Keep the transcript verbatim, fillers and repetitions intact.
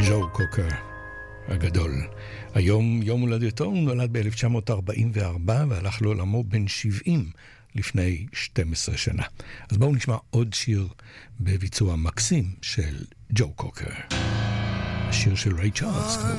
ג'ו קוקר הגדול. היום יום הולדתו, הוא נולד ב-אלף תשע מאות ארבעים וארבע והלך לעולמו בן שבעים לפני שתים עשרה שנה. אז בואו נשמע עוד שיר בביצוע מקסים של ג'ו קוקר. השיר של ריי צ'ארלס.